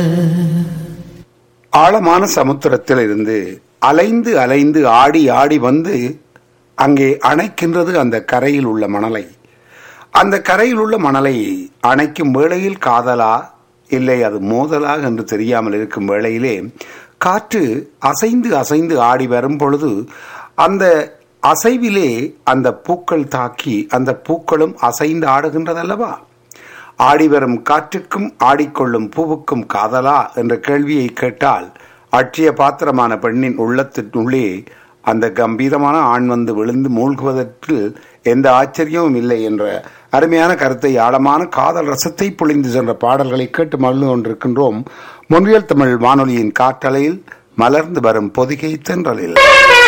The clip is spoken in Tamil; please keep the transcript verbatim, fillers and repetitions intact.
ஆழமான சமுத்திரத்தில் இருந்து அலைந்து அலைந்து ஆடி ஆடி வந்து அங்கே அணைக்கின்றது அந்த கரையில் உள்ள மணலை. அந்த கரையில் உள்ள மணலை அணைக்கும் வேளையில் காதலா இல்லை அது மோதலா என்று தெரியாமல் இருக்கும் வேளையிலே காற்று அசைந்து அசைந்து ஆடி வரும் பொழுது அந்த அசைவிலே அந்த பூக்கள் தாக்கி அந்த பூக்களும் அசைந்து ஆடுகின்றதல்லவா? ஆடிவரும் காற்றுக்கும் ஆடிக்கொள்ளும் பூவுக்கும் காதலா என்ற கேள்வியை கேட்டால் அட்சிய பாத்திரமான பெண்ணின் உள்ளத்தினுள்ளே அந்த கம்பீரமான ஆண் வந்து விழுந்து மூழ்குவதற்கு எந்த ஆச்சரியமும் இல்லை என்ற அருமையான கருத்தை, ஆழமான காதல் ரசத்தை பொழிந்து சென்ற பாடல்களை கேட்டு மகிழ்ந்து கொண்டிருக்கின்றோம். மொன்றியல் தமிழ் வானொலியின் காற்றலையில் மலர்ந்து வரும் பொதிகை தென்றலில்.